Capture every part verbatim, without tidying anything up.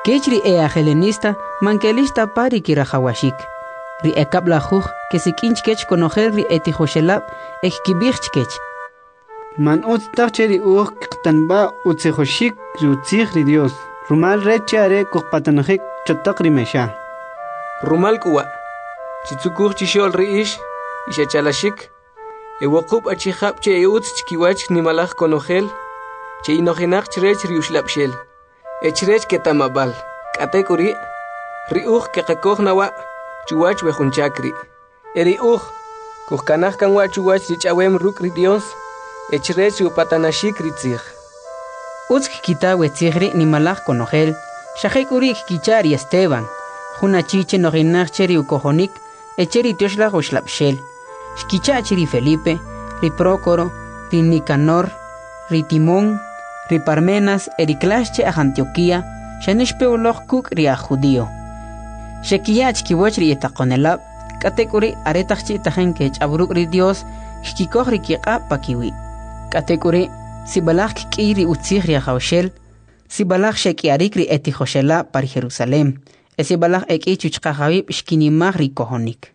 Kechri ea helenista mankelista pari kirahawashik. Ri ekabla juj que si kinchkech conocer ri etijoshelab ekkibichkech. Man utstacheri uj qtanba utsejoshik rutzig ri Dios. Rumal rechare kuqpatanajik chotak rimesha. Rumal kuwa. Chitsukur chishol ri ish ishachalashik. Ewakub achihab che eutz chkiwach nimalach konojel. Che inojenach chrech riuslapshel. Echrech ketamabal. Katekuri. Ri uj que nawa. Chuwach wejunchakri. Eri uj. Kuhkanach kanwa chuwach richawem rukri Dios. Echrech upatanashik ritzig. Utsk kita wetzigri nimalach konojel. Shahekuri kichari Esteban. Juna chiche noginach cheri ukojonik. Echeri tioshla ushlapshel. Shkichachiri Felipe. Ri Prócoro. Ri Nicanor. Ri Timón. Ri Parmenas. Ericlasche a Antioquía. Shanishpeuloch kuk ri a judío. Shekiyach kiwach ri etakonelab. Katekuri aretachchi tajen kech abruk ri Dios. Shkikoch ri kiqa pakiwi. Katekuri sibalach kiri utzig ri haushel. Sibalach shekiarik ri etijoshela par Jerusalem. Esibalach eki chuchqahabib shkinimach ri kohonik.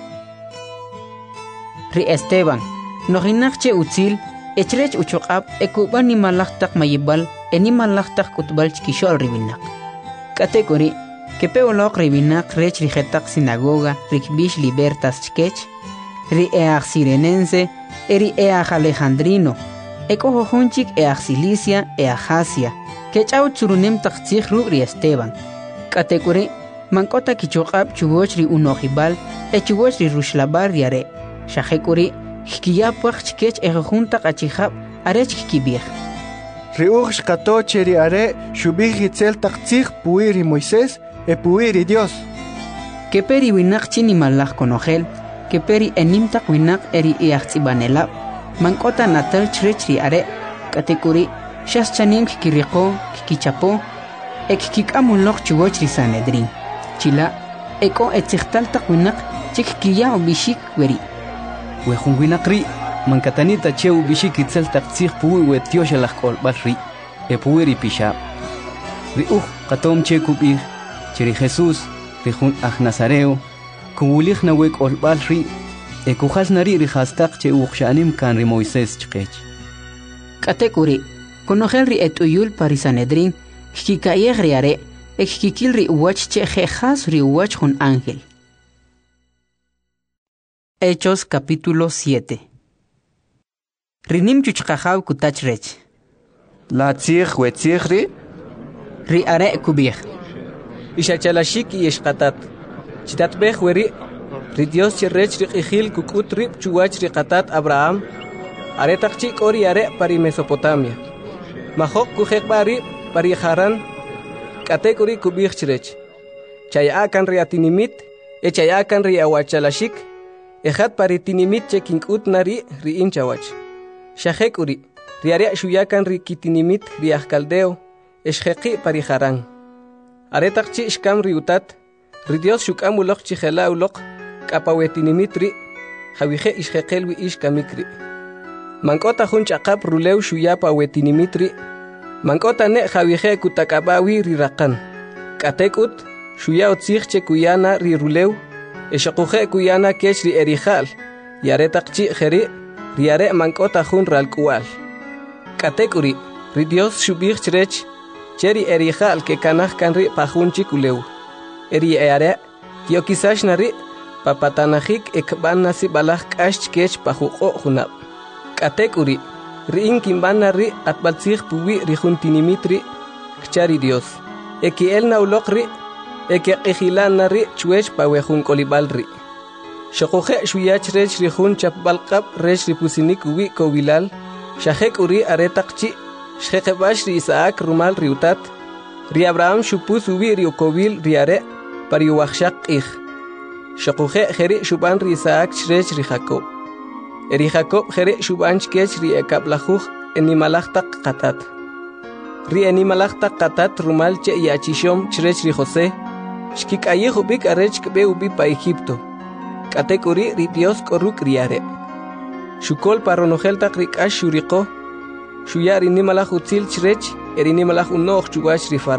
Ri Esteban. Noginach che utzil. Echrech uchuqab ekuban nimalach tak mayibal. Enimalach tak kutbal chkishol ribinak. Katekuri. Kepeolok ribinak rech rijetak sinagoga. Rikbish libertas chkech. Ri each sirenense. Eri each alejandrino. Eko hohunchik each Cilicia each Asia. Kechau churunem taktzig ru ri Esteban. Katekuri. Mankota kichuqab chuboch ri unojibal. E chuboch ri rushlabar riare. Shahekuri. Hkiyapwach chkech ejojuntak achihab. Arech kibir. Riuj shkato cheri are. Shubih hitzel taktzig puiri Moisés. E puiri Dios. Keperi winak chini malach konojel. Keperi enimtak winak eri iachzibanelab. Mankota natal chrechri are. Katekuri. Shas chanim kikiriko. Kikichapo. Ek kikamulok chuboch ri Sanedrin. Chila. Eko etzigtaltak winak. Chik kiya bishik weri. Wejun winakri. Mankatanita cheu bishik itzel taktzig puwi wetioshel kolbalri. E puiri pisha. Riuj katom che kubir. Cheri Jesús. Rijun aj Nazareo. Kubulich na wek olbalri. E kujas nari rijastak che uxanim kan ri Moisés chkech. Katekuri. Konojel ri etuyul parisanedrin. Kikayeg riare. Ekikil ri uwach che jejas ri uwach jun ángel. Hechos capítulo siete. Rinim chuchkajaw kutachrech. La tzig wetzigri. Ri are kubir. Ishachalashik y eshkatat. Chitatbeh weri. Ri Dios cherrech ri ijil kukut rip chuwach ri katat Abraham. Aretakchik ori are pari Mesopotamia. Mahok kujek bari pari Haran. Katekuri kubir chrech. Chayakan ri atinimit. E chayakan ri awachalashik. Ejat pari tinimit che kinkut nari ri inchawach. Shahekuri. Riare shuyakan ri kitinimit ri ajkaldeo. Eshjeki pari Haran. Aretakchi ishkam ri utat. Ri Dios shukam ulok chijela ulok. Kapawetinimit ri. Javije ishjekelwi ishkamikri. Mankota jun chakap ruleu shuyapa wetinimit ri. Mankota ne javije kutakabawi ri rakan. Katekut. Shuya otzig che kuyana ri ruleu. Eshakuje kuyana kech ri erijal. Yaretakchi jeri. Riare mankota jun ralkual. Katekuri. Ri Dios shubig chrech. Cheri erijal que kanaj kanri pajun chikuleu. Eri eare. Kio kisash nari. Papatanajik ekban nasi balaj kash kech pajuko junab. Katekuri. Ri inkimban nari atbalzig puwi ri juntinimitri. Kchari Dios. Eki el naulokri. Eke ejilan nari chuech pawejun kolibalri. Shokuje shuyach rech rijun chapbalqab rech ripusinik uwi kovilal. Shahek uri aretakchi. Shjekebash ri Isaac rumal riutat. Ri Abraham shupus uwi riukovil riare. Pariuachshak ij. Shokuje jeri shuban ri Isaac shrech ri Jacob. Eri Jacob jeri shuban chkech ri ekablajug enimalachtak katat. Ri enimalachtak katat rumal che yachishom shrech ri José. Shkik ayehubik arech kbe ubi pa Egipto. Katekuri ri Dios koruk riare. Shukol paronojel tak rik ash shuriko. Shuyar inimalach utzil chrech, er inimalach unoch chuwach ri Faraón.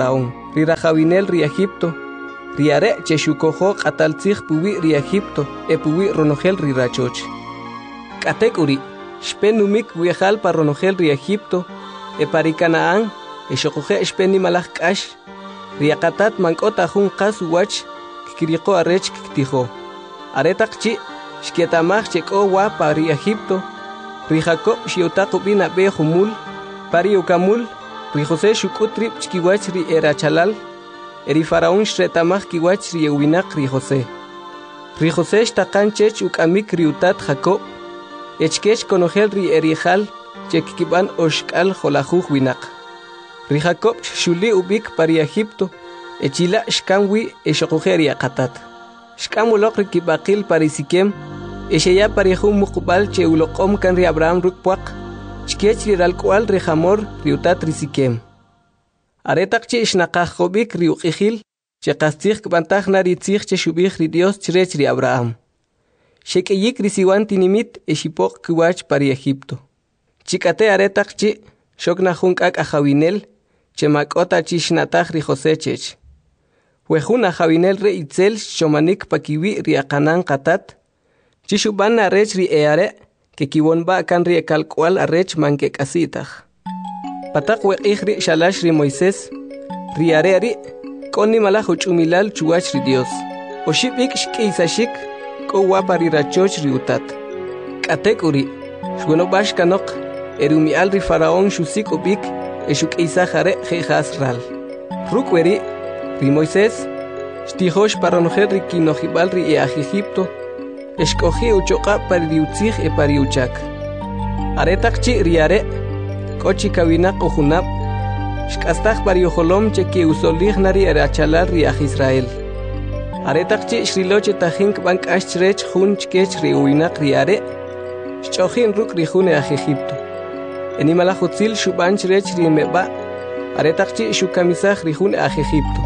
ri rajawinel ri Egipto, ri are che shukojo qataltzij puwi ri Egipto, e puwi ronogel ri rachoch. Katek uri, shpenumik wiejal pa ronogel ri Egipto, e pari Canaán, e shokoje shpeni malach kash, ri akatat mankota jun qas wach, kikiriko arech kiktijo. Aretak chi, shkietamach cheko wa pari Egipto, ri Jacob shiotako bina be humul, pari ukamul, ri José shukutrip chkiwach ri erachalal, eri faraón shretamach kiwach ri eubinak ri José. Ri José shtakan chech ukamik ri utat Jacob, echkech konogel ri erijal, chekkiban oshkal jolajuj winak. Ri Jacob shuli ubik pari Egipto, echila shkanwi eshokujeri akatat. Shkamulok ri kibakil pari Siquem, esheya pari jun mukbal che ulokom kan ri Abraham rukpuak, chkech ri ralkual ri Hamor ri utat ri Siquem. Aretak che ishnakajobik ri uqijil, che kastig kbantaj nari tzig che shubik ri Dios chrech ri Abraham. Shekeyik ri siwan tinimit eshipok kiwach pari Egipto. Chikate aretak che shokna junkak ajawinel, che makota chishnatag ri José chech. Wejun ajawinel re itzel shomanik pakiwi ri akanan katat, chishuban arech ri eare, que kiwonba kan ri ekalkual arech manke kasitag. Patak weqij ri shalash ri Moisés, ri are ri, koni malaj uchumilal chuwach ri Dios. Oshibik shkiisashik, ko wapa ri rachoch ri utat. Katek uri, shwenobash kanok, erumial ri faraón shusik ubik, eshuk isajare jejas ral. Rukweri, ri Moisés, shtijosh paronojer ri kinojibal ri eaj Egipto, eshkoji uchoqa pari ri utzij e pari uchak. Aretak chi ri are, kochi kawinak ujunab, shkastaj pari ojolom che ki usolij nari erachalal ri aj Israel. Aretak chi shriloche tajink bank ashrech jun chkech ri uinak ri are, shchojin ruk ri jun eaj Egipto. Enimalajutzil shuban chrech ri meba, aretak chi shukamisaj ri jun eaj Egipto.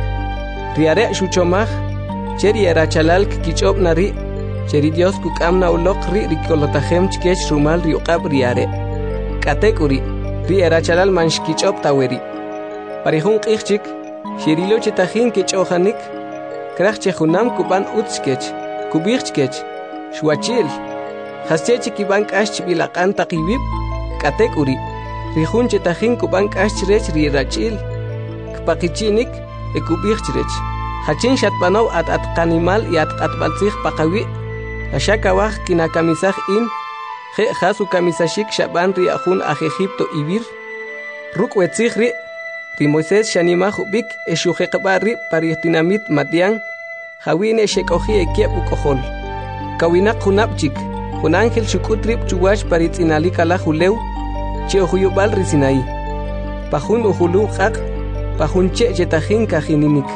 Ri are shuchomaj, cheri erachalal kichob nari, cheri Dios kukamna ulok ri ri kolotajem chkech rumal ri uqab ri are. Katek uri, ri erachalal man shkichob taweri. Pari jun qijchik, shiriloche tajin kichojanik, kraj che junam kuban utskech, kubijchkech, shwachil, haschechi kiban kash bilaqan taqibib, katek uri, ri jun che tajin kuban kash chrech ri rachil, kpakichinik, e kubijchrech. Hachin shatpanov at at kanimal y at atbaltzij paqawi, ashakawaj kinakamisaj in, je jasu kamisashik shaban ri ajun aj Egipto ibir, ruk wetzij ri, ri Moisés shanimaj ubik eshujeqba ri paritinamit Madian, jawine shekoji ekiep ukojol. Kawinak junabchik, jun ángel shukutrip chuwash paritzinalika julew, che ojuyubal ri Sinaí. Pajun ujulu qaq, pajun che chetajin kajininik.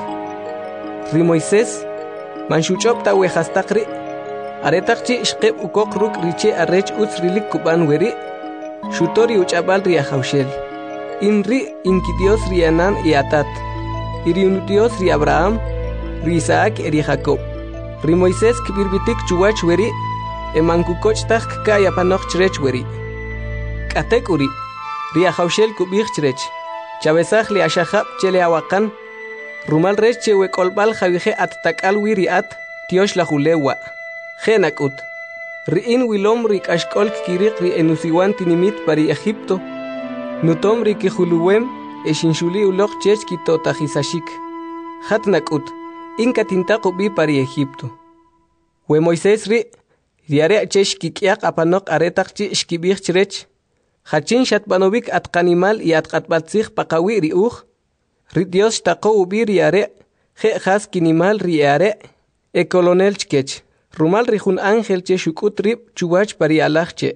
Ri Moisés, manshuchop ta wejastakri, aretak chi shqeb ukok ruk riche arrech utz rilik kuban weri, shutori uchabal ri ajawshel. Inri inkidios ri Anan y Atat, iriunudios ri Abraham, ri Isaac eri Jacob. Ri Moisés kibirbitik chuwach weri, emankukoch tak kaya panoch chrech weri. Katek uri, ri ajawshel kubich chrech, chabezaj li ashahab chele awakan, rumal rech che wekolbal javije at takal wiri at, tiosh la julewa. Genakut. Ri in wilom ri kashkol kirik ri enusiwan tinimit pari Egipto, nutom ri kijuluwem, eshinshuli ulok chech kitotajisashik. Hatnakut, inka tintako bi pari Egipto. We Moisés ri, riare chech kikiak apanok aretak chi shkibich chrech, hachin shatpanovik at kanimal y at katbatzig pakawi ri uj, ri Dios tako ubi riare, je has kinimal riare, e colonel chkech. Rumal ri jun ángel che shukut rib chuwach pari alaj che.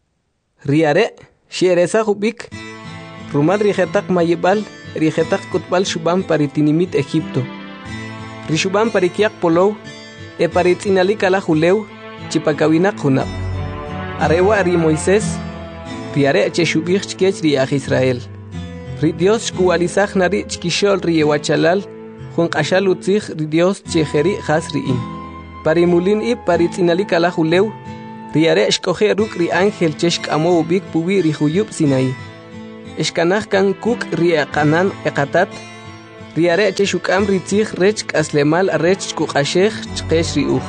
Riare, shiereza ubik, rumal rijetak mayibal, rijetak kutbal shuban pari tinimit Egipto. Ri shuban pari kiak polow, e pari tzinalik ala julew, chipakawinak junab. Arewa ri Moisés, riare che shubich chkech ri aj Israel. Ri Dios shkualizaj nari chkishol ri ewachalal, jun qashal utzij ri Dios chejeri jas ri in. Pari mulin i pari tzinalik ala julew, riare escoge ruk ri ángel cheshk amo ubik puwi ri huyub Sinaí. Eskanaj kan kuk ri aqanan eqatat, riare che shukam ritzig rech kaslemal rech kuqashej chqesh riuj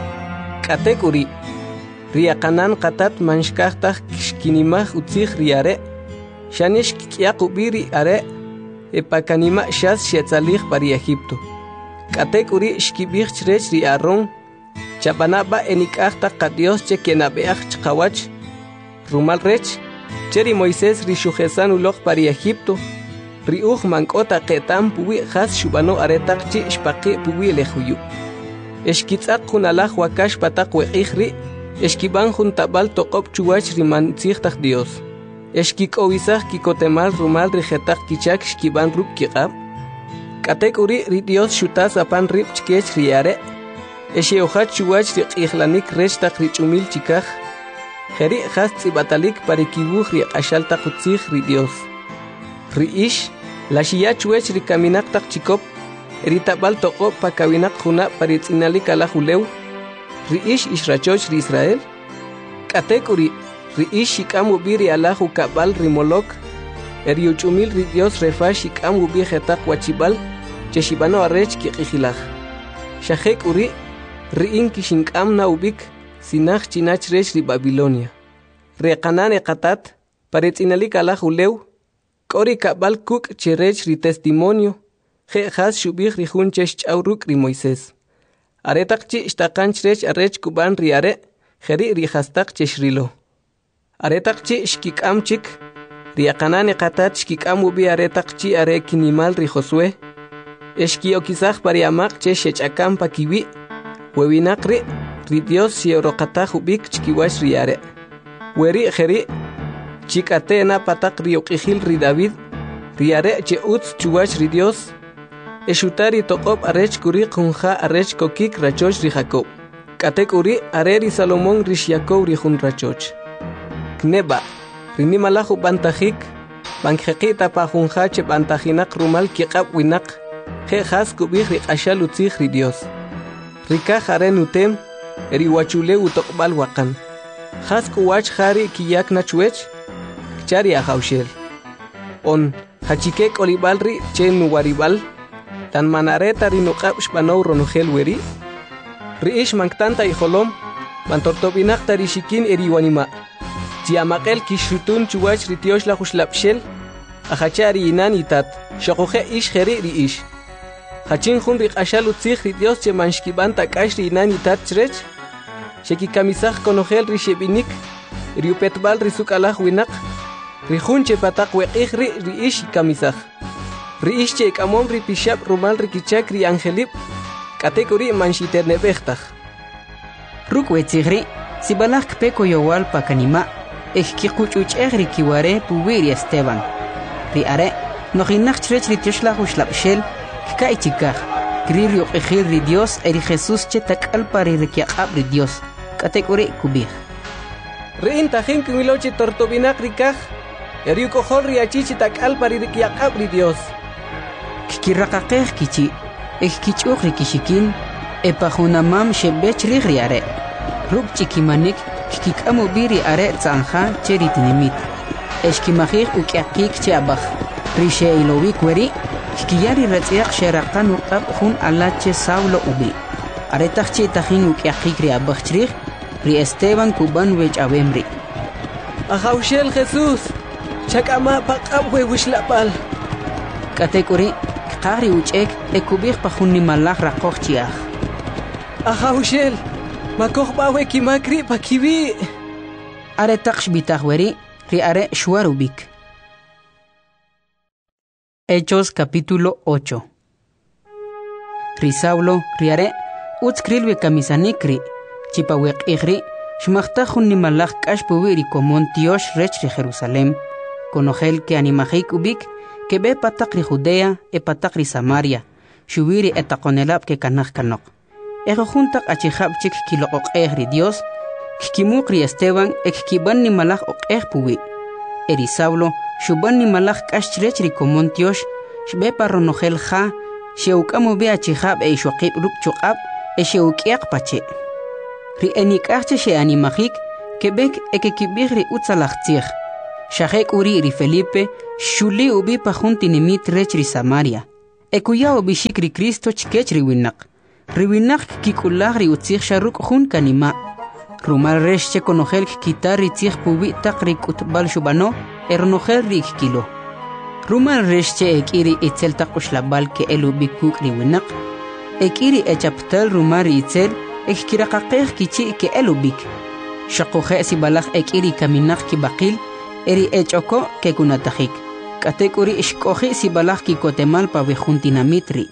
katekuri riaqanan qatat manshkajtaj kishkinimaj utzig riare shanish kiaqubiri are epakanima shas shetzalij pari Egipto katekuri shkibij rech ri arron chapanaba enikajta qadios che kenabeaj chqawach rumal rech cheri Moisés rishujesan uloj pari Egipto riuj mankota qetam puwi khas shubano aretaq chi shpaqi puwi lejuyu eshkitzaq kunalaj wakash pataq weqijri eshkiban juntabal toqob chuwach rimantzijtaj Dios eshkikowisaj kikotemal rumal rijetaq kichak shkiban rub kiqab katekuri ri Dios shutas apan rib chkech riare esheojach chuwach riqijlanik rechtaq richumil chikaj jeri khas tsibatalik parikibuj riqashaltaq utzij ri Dios riish la shiyach wech rikaminak tak chikop eritabal toqo pakawinak juna paritzinalik ala juleu riish ishrachoch ri Israel katekuri riish shikamu biri ala jukabal rimolok eriuchumil ri Dios refash shikamu bi jetaq wachibal cheshibano arech kiqijilaj shajekuri riin kishinkam na ubik sinaj chinach rech ri Babilonia reqanan eqatat paritzinalik ala juleu Kori kabal kuk cherech ri testimonio, je has shubich ri hun chesh chauruk ri Moisés. Aretak chi ishtakan cherech arech kuban ri are, jeri ri hastak chesh rilo. Aretak chi shkikam chik, ri akanane katat shkikam ubi aretak chi are kinimal ri Josué. Eshkiokizaj pari amak chesh echakam pakiwi, wewinakri, ri Dios siorokataj ubik chkiwash ri are. Weri jeri, chikate na patak riokijil ri David riare che utz chuwach ri Dios eshutari toqob arech kuri kunja arech kokik rachoch ri Jacob katekuri are ri Salomón ri Jacob ri jun rachoch kneba rini malahu bantajik banjekita pa junja che bantajinak rumal kiqab winak je has kubij ri qashal utzij ri Dios rika jaren utem eri wachule utoqbal waqan has kuwach jari kiyak nachwech chari ajaushel on hachikek olibalri chen waribal tan manareta rinuqab shpanow ronogel weri riish manktanta ijolom bantortobinak tarishikin eriwanima tiamaqel kishutun chuwach ritiosh la jushlapshel ajachari inan itat shoqoje ish jeri riish hachin jun riqashal utzij ritios che manshkibanta kash inan itat chrech sheki kamisaj konogel rishebinik riupetbal risukalaj winak Rijunche patak weqij ri riish kamisaj. Riish che kamom ri pishab rumal ri kichak ri angelip. Katekuri manshiternebejtaj. Ruk wetzigri, sibalak peko yowal pakanima, ejkikuchuch egri kiware puwiri Esteban. Ri are, nojinak chrech ri tioshla jushlapshel, kkai chikaj. Kri ri uqijil ri Dios eri Jesús che takal pari rikiaqab ri Dios. Katekuri kubij. Rin tajin kimiloche tortobinak rikaj. Eriu kohol riachichi takal pari rikiaqab ri Dios. Kikiraqaqej kichi, ejkichuq rikishikin, epajunamam shebech rigriare. Ruk chikimanik, kikikamu biri are tzanja cheritinimit. Eshkimajij ukiaqik cheabaj. Rishe ilowik weri, kikiyari ratziaq sheraqan uqab jun alache Saulo ubi. Aretajchi tajin ukiaqik riabaj chrig, ri Esteban kuban wech abemri. Ajaushel Jesús. Chakama paqab we wishlapal. Katekuri qari uchek ekubij pajunni malaj raqoj chiaj. Ajaushel makoj bawe kimakri pakibi. Are taqsh bitajweri ri are shwarubik. Hechos capítulo ocho. Ri Saulo ri are utskrilwe kamisanikri chipaweq igri shmachtajunni malaj kashpuwiri komon Dios rech ri Jerusalem. Conogel que animajik ubik, que be patakri Judea e patakri Samaria, shubiri etakonelab que kanaj kanok. Ejo juntak achihab chik kilo ok ehri Dios, kikimukri Esteban ek kiban ni malaj ok eh puwi. Eri Saulo, shuban ni malaj kashrechri komon Dios, shbe parronogel ja, sheukamo be achihab e shwaqib rup chukab, e sheukiak pache. Ri enikahche she animajik, que bek eke kibigri utzalachtzich. Shajek uri ri Felipe, shuli ubi pajuntinimit rech ri Samaria. ekuya obishik ri Cristo chkech riwinak. Riwinak kikulah ri utzich sharuk hun kanima. Rumal resh che konogel kitar ri tzich pubi tak ri kutbal shubano ernogel ri kilo. Rumal resh che ekiri itzel tak ushlabal ke elu bikuk riwinak. Ekiri echaptal rumar itzel ekkirakaqeh kichi ke elu bik. Shakoje si balak ekiri kaminak ki bakil eri echoko ke kunatajik. Katekuri ishkoji si balak ki kotemal pa vejuntinamitri.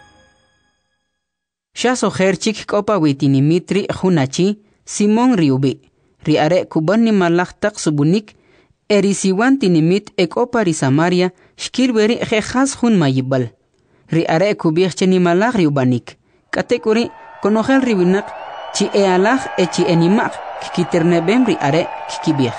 Shaso herchik kopa witinimitri hunachi Simon riubi. Riare kubani malak tak subunik eri siwan tinimit ekopa ri Samaria shkilweri jehas hun mayibal. Riare kubich cheni malak riubanik. Katekuri konogel ribinak chi ealak e chi enimak kikiternebem riare kikibich.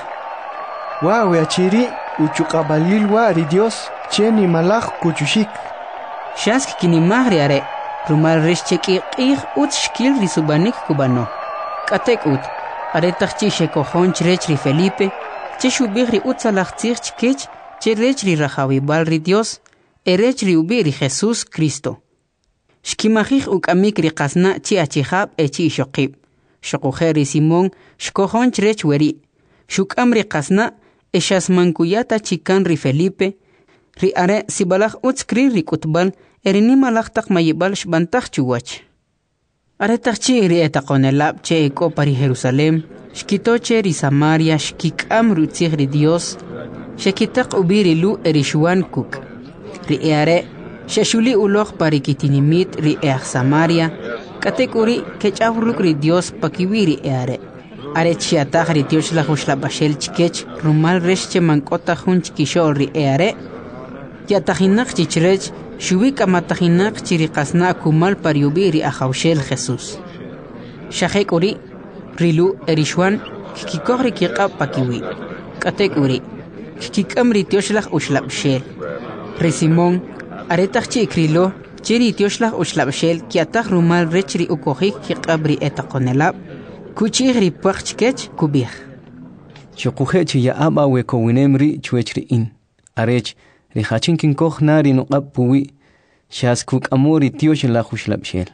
Wow, achiri uchukabalilwa ri Dios cheni malak kuchushik. Shask kinimag riare rumal rishcheki qih ut shkil ri subanik kubano. Katek ut aretak chi shekojon chrech ri Felipe che shubig ri ut salak tzich chkech che rech ri rajawi ri Dios erech ri ubi ri Jesus Cristo. Shkimajij ukamik ri qasna chi achihab e chi shokib. Shokojer ri Simón shkojon chrech weri. Shukam ri qasna eshas mankuyata chikan ri Felipe ri are sibalaj utskri ri kutbal erini malaj tak mayibal shbantaj chuwach. Are takchi ri etaqonelab che eko pari Jerusalem shkito che ri Samaria shkikam rutzig ri Dios shekitaq ubiri lu erishuan kuk. Ri eare shashuli uloj pari kitinimit ri each Samaria katekuri kechavruk ri Dios pakiwiri eare. Are chiataj ri Dios la hushlabashel chikech rumal reshche mankota hun chikishol ri eare yatajinak chichrech shubika matajinak chiriqasna kumal pariubi ri ajawshel Jesús. Shajek uri rilu erishwan kikikog ri kiqab pakiwi. Katek uri kikikam ri Dios ushlabshel. Ri Simón aretaj chi ikrilo chiri Dios ushlabshel kiataj rumal rech ri ukojik kiqab ri etaqonelab kuchig ri puachkech kubih. Shukuje chi ya aba we kowinemri chwechri in. Arech ri hachin kinkoj nari nuqab puwi shaskuk amori Dios la hushlabshel.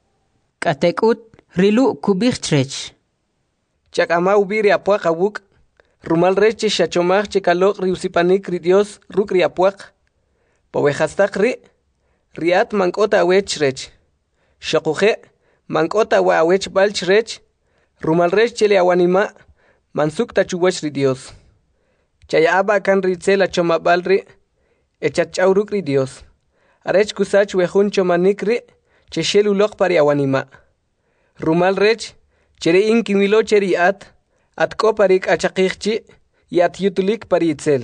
Katekut rilu kubih trech. Chak ama ubiri apuak awuk rumal reche shachomaj chikalok ri usipanik ri Dios ruk ri apuak pawejastak ri riat mankota awech rech. Shakuje mankota wa awech balch rech rumal rech chele awanima mansuk tachuwach ri Dios. Chaya aba kan ri tsela chomabal ri echachawruk ri Dios. Arech kusach wejun chomanik ri cheshel ulok pari awanima. Rumal rech chere inkimilo cheri at atko parik achaqikchi yat yutulik pari itzel.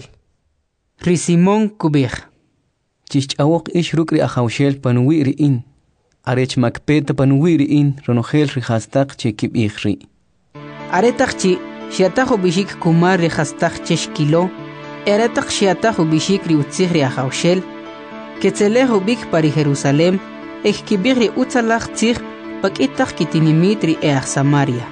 Ri Simón kubih. Chichawok ish ruk ri ajawshel panuwi ri in. Arech makpeta panuwi ri in ronogel ri hastak chekib ikhri. Aretak chi shiatajo bishik kumar ri hastak cheshkilo. Eretak shiatajo bishik ri utzig ri ajawshel. Ketzelejo bik pari Jerusalem ekibig ri utzalach tzig pakitak kitinimit ri each Samaria.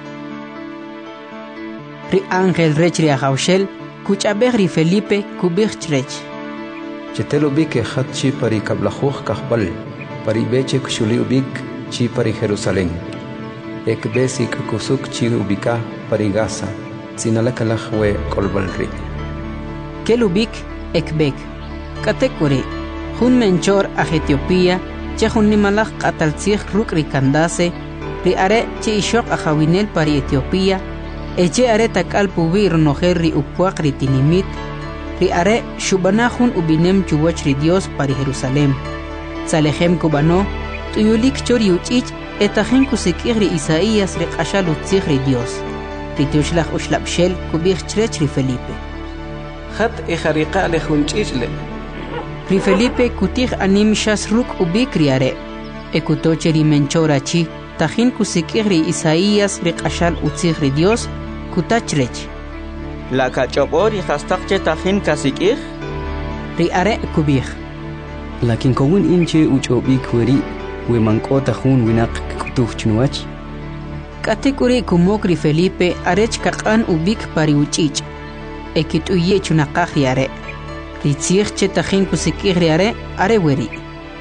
Ri Ángel rech ri ajawshel kuchabeg ri Felipe kubig chrech. Chetelo bik hat chi pari kablajuj kahbal pari beche kushuli ubik chi pari Jerusalén. Ek besik kusuk chi ubika pari Gaza sinalakalaj we kolbalri. Kelubik ekbek katekuri hun menchor a Etiopía che hun nimalaj qataltzig ruk ri kandase ri are che ishok a jawinel pari Etiopía eche are takal pubi ronojer ri upuak ri tinimit ri are shubanahun ubinem chuwach ri Dios pari Jerusalem tzalejem kubano tuyulik chori uchich etajen kusikig ri Isaías ri qashal utzig ri Dios ri Dioshlaj ushlabshel kubig chrech ri Felipe Hat ejariqa le junchichle. Ri Felipe kutig anim shas ruk ubik riare. Ekutoche ri menchora chi tajin kusikig ri Isaías ri qashal utzig ri Dios kutachrech. La kachopori hastakche tajin kasikig ri are kubig. Lakin kowin inche uchobik weri we mankota hun winak kutuj chnuach. Katekuri kumok ri Felipe arech kaqan ubik pari uchich. Ekituye chunaqaj riare. Ritzig che tajin kusikig riare are weri.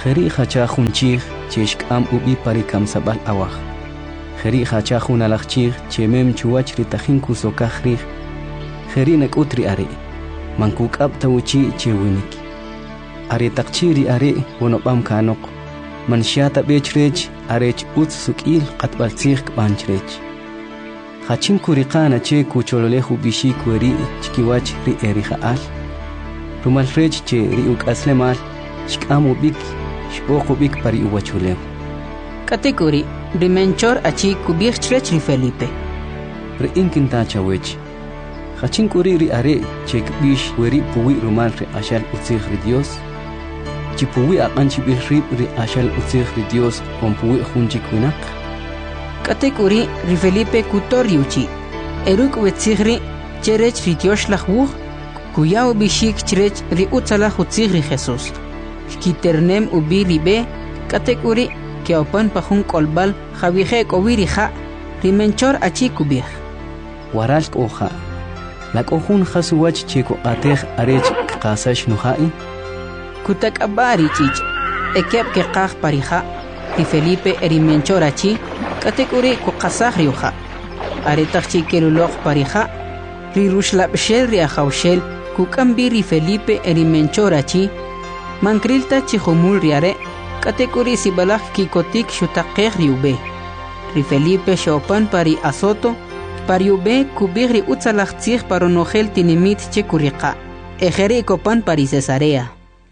Kheri khacha khunchig cheshk am ubi parikam sabal awah. Kheri khacha khunalachchig chemem chuwach ritajin kusokakhrig. Kheri nak utri are. Mankuk ab tawuchi chewinik. Are takchiri are wonopam kanok. Manshata bechrech arech uts sukil qatbaltzig banchrech. Khachin kuriqana che kuchololehu bishi kweri chkiwach ri erihaal. Rumal rech che ri uk aslemal shkamu bik shpoqu bik pari uwachulew. Kategori rimenchor achi kubich chrech ri Felipe. Ri inkinta chawech. Khachin kuri ri are che kbish weri puwi rumal ri ashal utzig ri Dios. Chipuwi aqanchi bihrib ri ashal utzig ri Dios pompuwi khunchi kunak. Kategori ri Felipe kutoriuchi. Eruk wetzigri cherech ri Dios lachwuch kuyao bishik cherech ri utzalach utzig ri Jesus. Kiternem ubi ribe kategori ke opan pahun kolbal javije kowiri ja rimenchor achi kubih. Waral oja. La kohun khasuwach cheko atej arech qasash nuhai. Kutak abari chich ekep ke qaq parija ri Felipe erimenchor achi kategori ku qasaj riuja. Aretach chikelulok parija ri rushlabshel ri ajawshel ku kambi ri Felipe erimenchor achi Mankrilta chihumul riare, kategori sibalak kikotik shutaqeh riube. Ri Felipe shopan pari asoto, pariube kubigri utzalachtzig paronogel tinimit chekuriqa. Ejeri copan pari Cesarea.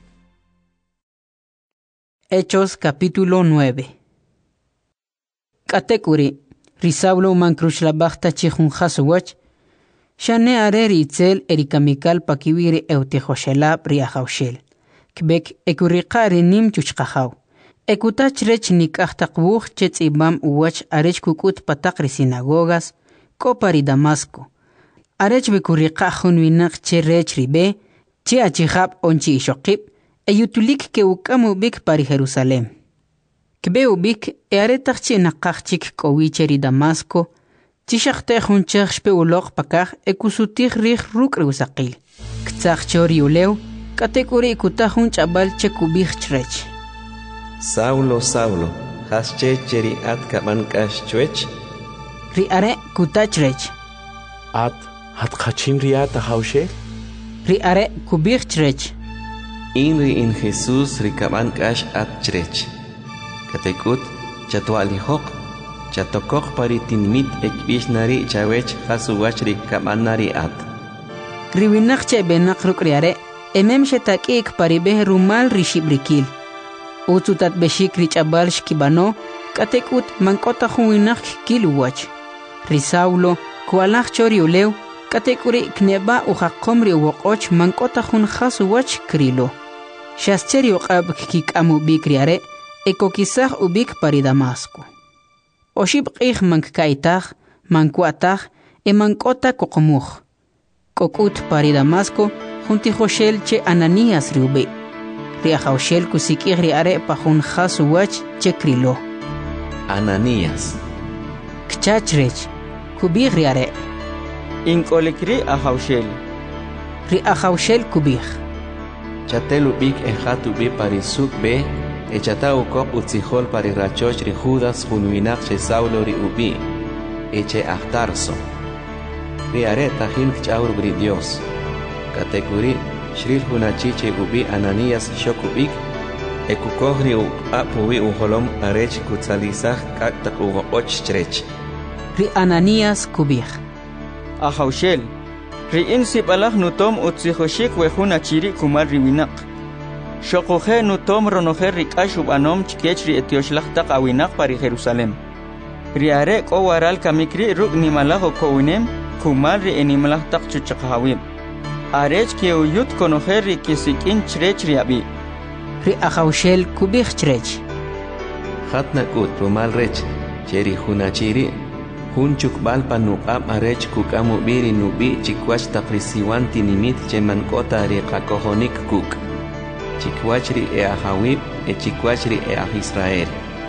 Hechos capítulo nueve. Kategori Risaulo mankruchlabachta chihun hasuwach, shane areri itzel erikamikal pakiwiri eutejoshelab riajaushel. Kbek ekuriqari nim chuchqahaw. Ekutach rech nikaqtaqbuj chetz ibam uwach arech kukut pataqri sinagogas, kopari Damasco. Arech bekuriqahun winaq che rech ribe, che achihab onchi ishoqib, eyutulik ke ukamu bik pari Jerusalem. Kbe ubik e aretach che naqachchik kowicheri Damasco, chishaqte junchaq shpe uloq pakaj ekusutig rij rukr usaqil. Ktzaq chori ulew, kategori kutahun chabal chekubih chrech. Saulo, Saulo, has checheri at kamankash chwech? Ri are kutachrech. At hat khachim riata haushe? Ri are kubih chrech. Inri in Jesus ri kamankash at chrech. Katekut chatualihok, chatokok paritinmit ekbishnari chawech hasuwach ri kamanari at. Ri winak che benak ruk ri are. Emem shetakik paribeh rumal rishibrikil. Utsutat beshik richabal shkibano, katekut mankota huinak kiluwach. Risaulo, kualach chori ulew, katekuri kneba uhakomri uwokoch mankota hun hasuwach krilo. Shascheri uqab kik amu bikriare, ekokisach ubik pari Damasco. Oshib qih mankkaitach, mankuatach, e mankota kokomuch. Kokut pari Damasco, Junti Joshel che Ananías riube. Riajoshel kusikir riare pajun hasuwach che krilo. Ananías. Kchachrech. Kubir riare. Inkolikri ajoshel. Riajoshel kubir. Chatelubik ejatubi parisuk be, echatau kop utzihol parirachoch ri Judas junwinak che Saulo riubi, eche ahtarso. Riare tajin kchaur bri Dios. Kategori Shril hunachiche ubi Ananías shokubik ekukohri u apuwi uholom arech kutzalizach kaktak ugo och chrech. Ri Ananías kubik. Ahaushel. Ri insibalach nutom utzihoshik wehunachiri kumar riwinak. Shokohe nutom ronoher rikashub anom chkech ri etioshlachtak awinak pari Jerusalem. Ri are ko waral kamikri ruk nimalaho kowinem kumar ri enimalachtak chuchakahawim. Arech que uyut conocer que sikin chrech riabi. Ri ajaushel kubih chrech. Hatna kut rumal rech, cheri hunachiri, hunchuk balpa nuqam arech kukamu biri nubi chikwach taprisiwan tinimit chemankota ri qakohonik kuk. Chikwachri e ahawib e chikwachri e ah Israel.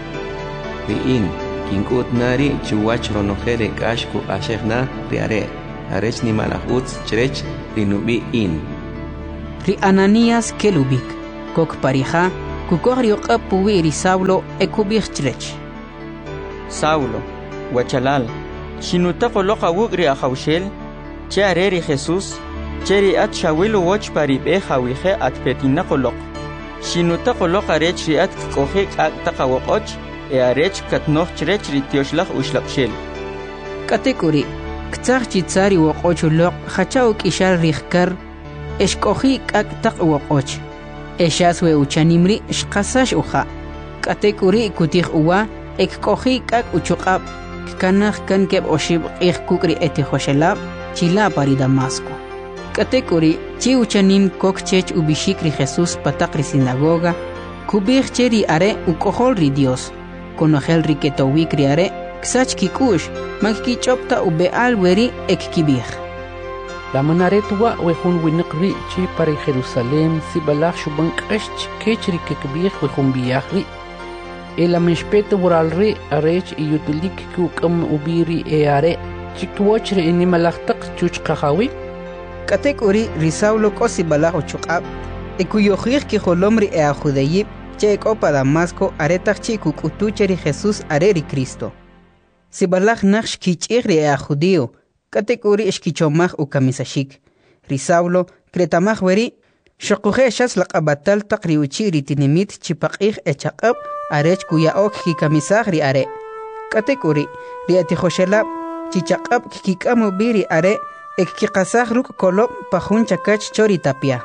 Ri in, kinkut nari chuwach ronojere kashku ashegna riare. Arech ni malahutz chrech rinubi in. Ri Ananías kelubik, kok parija, Kukogrio kapuwi ri Saulo ekubirchrech. Saulo, Huachalal, Shinutako loka wugri a Haushel, Chiareri Jesús, Cheri at Shawilu watch paribe Hawije at Petinako lok. Shinutako loka rechri at Kohek at Takawoch, e a rech katnoch rechri Tioslach Ushlapshel. Katekuri, Ktsar Chitsari wokoch lok, Hachauk ishal Richkar, Eshkohi ak Takwoch. Eshaswe uchanimri shkasash uha. Katekuri kutih uwa, ek kohi kak uchukab, kanach kan keb oshib ik kukri eti hoshelab, chila pari Damasco. Katekuri, chi uchanim kokchech ubishikri Jesus patakri sinagoga, kubir cheri are ukoholri Dios, konogel riketowikri are, ksach kikush, magkichopta ube alweri ek kibir. La manaretua wehun winqri chi para Jerusalem si balach shuban qesh kechri kekbih wehun biyahri ela mishpete waralri arech iyutulik kukam ubiri eare chikwochri ini malaqtaq chuchqahawi katekuri risaulo kosi balach uchuqab ekuyokhir ki holomri e ajudeyib che kopa Damasco aretach chi kukutucheri Jesus areri Cristo si balach nakh kichiri e ajudio Katekuri ishkichomach u kamisashik. Risaulo, kretamach weri, shokuhe shas laqabatal taqri uchiri tinimit chipaqih echaqab, arech kuya ok ki kamisach ri are. Katekuri, ri atihoshelab, chichaqab kikikamu biri are, ek kikasach ruk kolop pahun chakach chori tapia.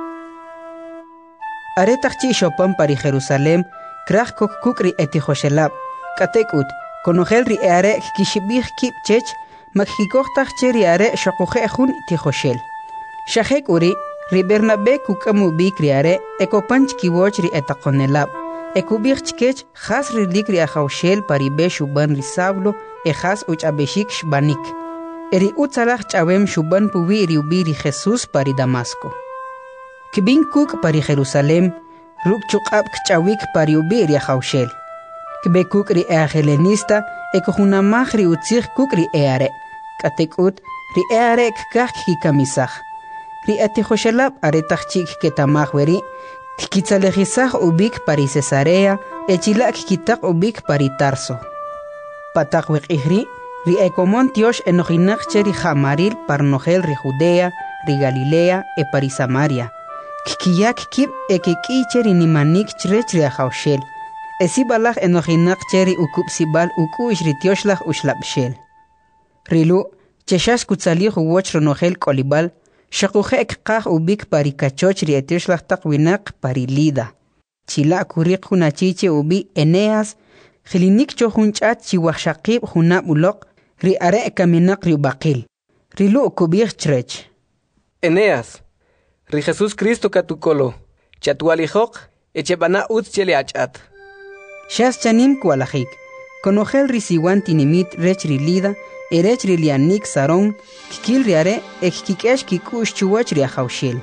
Are takchi shopam pari Jerusalem, krach kok kukri etihoshelab. Katekut, konogel ri are kishibih kip chech, Makikochtach cheri are shokuhe hun tihoshel. Shahek uri, ri Bernabe kukamu bikri are, ekopanch kiwochri etakonelab. Ekubich chkech, has rilikri a haushel paribe shuban risablo, e has uchabeshik shbanik. Eri utzalach chavem shuban puvi riubiri Jesus pari Damasco. Kibin kuk pari Jerusalem, ruk chukab kchawik pari ubiri a haushel. Kibe kukri e helenista, ekohunamach ri utzich kukri eare. Katekut, ri eare kkak kikamisach. Ri atihoshelab aretach chik ketamach weri, kikitzalejisach ubik pari Cesarea, echilak kitak ubik pari Tarso. Patak wek ihri, ri ekomon tiosh enojinach cheri jamaril parnogel ri Judea, ri Galilea, e pari Samaria. Kikiyak kip ekeki cheri nimanik chrech ri ahaushel. Esibalach enojinach cheri ukup sibal uku ishritioslach ushlapshel. Rilu, cheshash kutzalih uwoch ronogel kolibal, shakuhe ekkach ubik pari kachoch rietioslach takwinak pari Lida. Chila kurik hunachiche ubi Eneas, Jilinik chohunchat chiwachshakib hunab ulok, ri are kaminak riubakil. Rilu kubich chrech. Eneas, ri Jesus Cristo katukolo, chatualihok, echebana ut chele achat. Shas chanim kualajik, konogel risiwan tinimit rech rilida, erech rilianik saron, kikil riare, ekikikesh kikush chuwach riahaushil.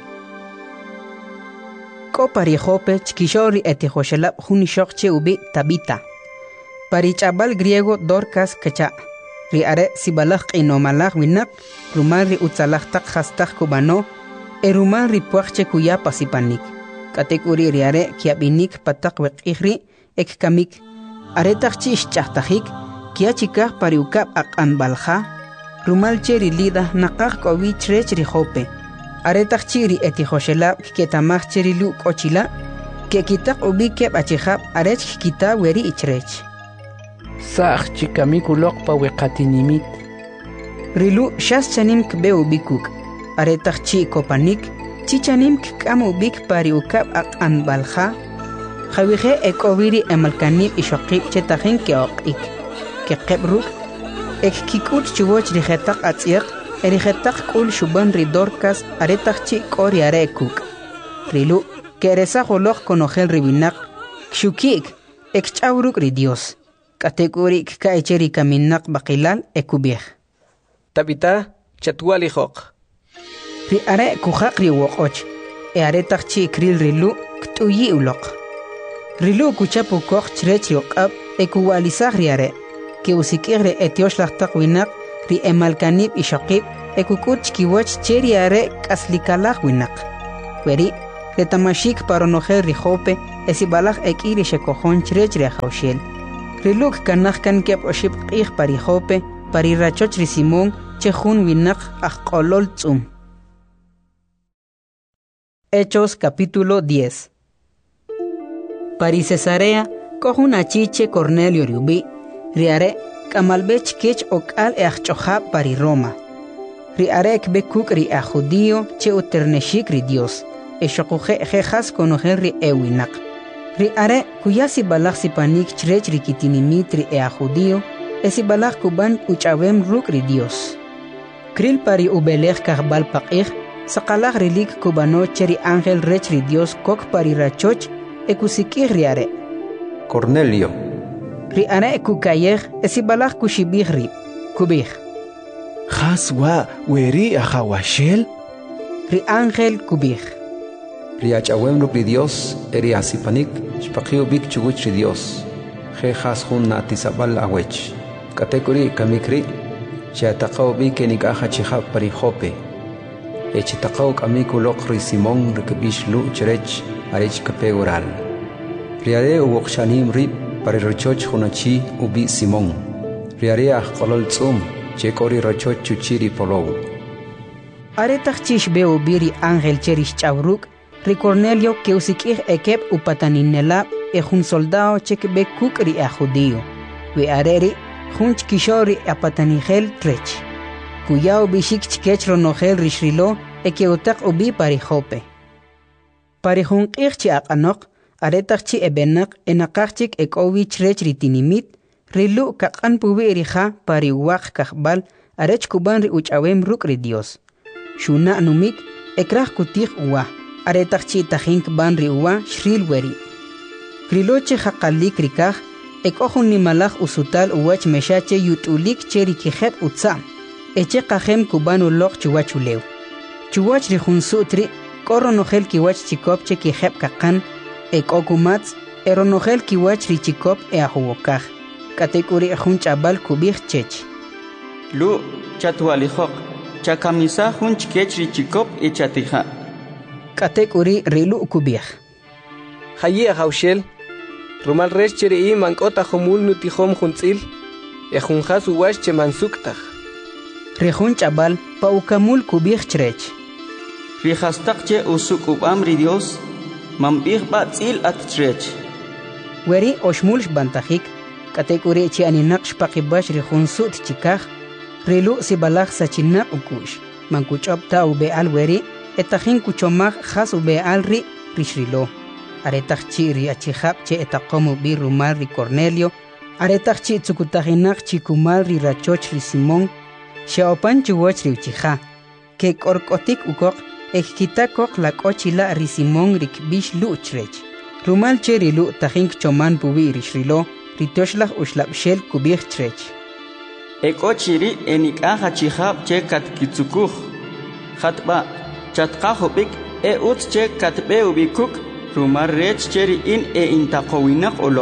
Ko parijope chkishori etihoshelab hunishokche ubi tabita. Parichabal griego Dorcas kacha. Riare sibalach inomalach winak, rumal ri utzalach tak hastach kubano, e rumal ri puachche kuya pasipanik. Katekuri riare kiabinik patak wek ihri, ek kamik aretach chish chahtajik kia chikah pariukab akan balja rumal cheri lida nakaj kowi chrech rijope aretach chiri etihoshelab ketamach cheri lu kochila ke kitak ubi keb achihab arech kita weri ichrech sach chikamik ulok pa wekatinimit rilu shas chanim kbe ubikuk aretach chi kopanik chichanim kam ubik pariukab akan balja Jawije ekobiri emalkanib ishokib chetajin keokik. Kekebruk, ek kikut chuboch rijetak atziak, erijetak kul shuban ridorkas aretak chi kori arekuk. Rilu, keresa holok konogel ribinak, kshukik, ek chauruk ridios. Kategorik ka echeri kaminak bakilal ekubih. Tabita, chatualihok. Ri are kujak riwokoch, e aretak chi kril rilu, ktuyi ulok. Rilu kuchapu koch chrech yokab ekuwalisach riare, ke usikigre etioslach takwinak ri emalkanib ishokib ekukut chkiwach cheriare kaslikalach winak. Weri, retamashik paronogel rijope esibalaj ekiri shekojon chrechre haushel. Riluk kanach kan kep oship qih pari jope, pari rachoch ri Simón, chejun winak ajkolol tzum. Hechos capítulo diez. Pari Cesarea, kohun achiche Cornelio riubi, riare, kamalbech kech okal e achchoja pari Roma. Riare ekbekuk ri a judío che uterneshik ri Dios, e shokuje jejas konojen ri ewinak. Riare kuyasi balak sipanik chrech ri kitinimit ri e a judío, esi balak kuban uchawem ruk ri Dios. Kril pari ubelech kahbal pakih, sakalak rilik kubano cheri ángel rech ri Dios kok pari rachoch, ekusikih riare. Cornelio. Riare ekukayeh, esi balak kushibih ri, kubih. Haswa weri ahawashel? Ri ángel kubih. Riachawem ruk ri Dios, eri asipanik, shpakio bik chuguch ri Dios. Je has hun na tisabal awech. Katekuri kamikri, shiatakaw bik enik aha chihab pari jope. Echitakaw kamikulok ri Simón rikebish lu cherech, arech kapegoral. Riare uwokshanim rib, pari rochoch hunachi ubi Simón. Riare ah kolol tzum, chekori rochoch chuchiri polow. Aretach chish beo biri ángel cherish chavruk, ri Cornelio que usikih ekep upataninela e jun soldado chekbe kukri a judío. We areri, jun chkishori apatanigel trech. Kuyao bishik chkech ronogel rishrilo e que utak ubi pari jope. Pari jun kirchi akanok, aretach chi ebenak enakachik ek ovi trech ritinimit, rilu kakan pubi erija pari wak kakbal arech kuban ri uchawem ruk ri Dios. Shuna numik ekrach kutih uwa. Aretach chi tajink ban ri uwa shril weri. Kriloche hakalik rikaj, ek ohun nimalaj usutal uwach meshache yutulik cheri kijep utsam. Eche kajem kubanu lok chuwach ulew. Chuwach rihun sutri, koronogel kiwach chikop che kijep kakan, ek okumats, eronogel kiwach ri chikop e ahuwokaj. Katekuri ehun chabal kubij chech. Lu, chatualijok, chakamisa hun chkech ri chikop e chatija. Katekuri rilu kubij. Hayi haushel, rumal resh cheri i mankota homul nutihom juntzil, e junjas uwash che mansuktaj. Rihun chabal pa ukamul kubij chrech. Rihastak che usuk ubam ri Dios, mambih batzil at chrech. Weri oshmulsh bantajik, katekuri chi aninaksh pakibash rihun sut chikaj, rilu si balaj sachinak ukush, mankuchop ta ube al weri, etajin kuchomaj has ube al ri rishrilo. Aretach chi ri achihab che etakomu bi rumal ri Cornelio, aretach chi tsukutajinak chikumal ri rachoch ri Simón, shaopan chuwach ri uchija, ke korkotik ukok, ekkitakok la kochila ri Simón ri kbish lu uchrech. Rumal che ri lu tajin choman pubi rishrilo, ri toshlach ushlabshel kubich chrech. Ekochiri enikaja chihab che katkitsukuj, hatba, chatkajobik e ut che katbe ubikuk, rumar rech cheri in e intakowinak olok.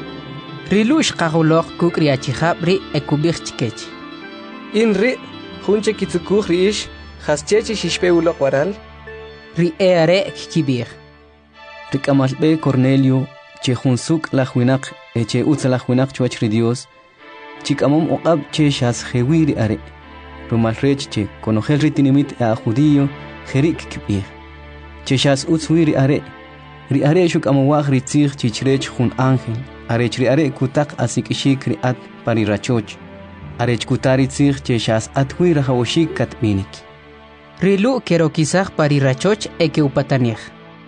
Rilush kahulok kuk ri achihab ri e kubich chkech. In ri, junche kitsukuj ri ish, haschechi shishpe ulok waral. Ri e are kibir. Rikamalbe Cornelio, che junsuk la huinak, e che utsa la huinak chuach ri Dios, chikamom oqab che shas jewiri are. Rumal rech che konogel ritinimit a judío, jerik kibir. Che shas utswiri are. Ri are shuk amawag ri tzig chichrech jun ángel, arech ri are kutak asik ishik ri at pari rachoch, arech kutari tzig che shas athui rahawoshik katminik. Rilu kero kisaj pari rachoch eke upatanij.